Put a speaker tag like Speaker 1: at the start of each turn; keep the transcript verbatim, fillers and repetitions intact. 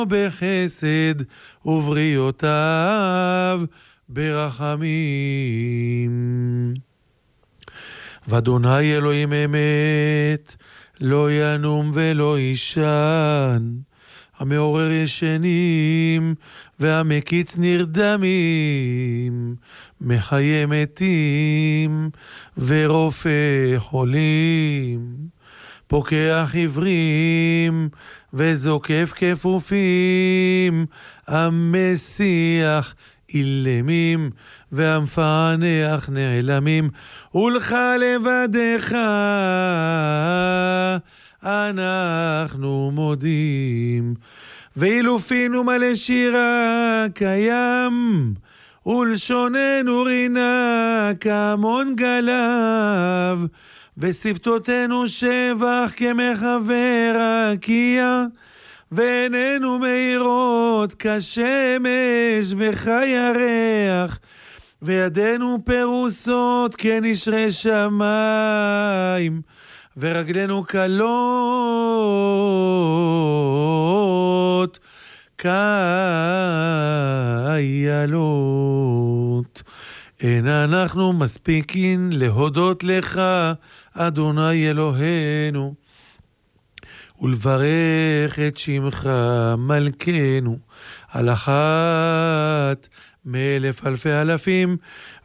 Speaker 1: בחסד ובריאותיו ברחמים. ואדוני אלוהים אמת, לא ינום ולא ישן, המעורר ישנים והמקיץ נרדמים, מחיה מתים ורופא חולים, פוקח עברים וזוקף כפופים, המסיח אילמים והמפענח נעלמים. ולך לבדך אנחנו מודים, ואילו פינו מלא שירה קיים, ולשוננו רינה כמון גליו, ושפתותינו שבח כמחבר רקיע, ועינינו מאירות כשמש וכירח, וידינו פרוסות כנשרי שמיים, ורגלינו קלות כאיילות. אין אנחנו מספיקין להודות לך, אדוני אלוהינו, ולברך את שמך מלכנו, על אחת מאלף אלפי אלפים,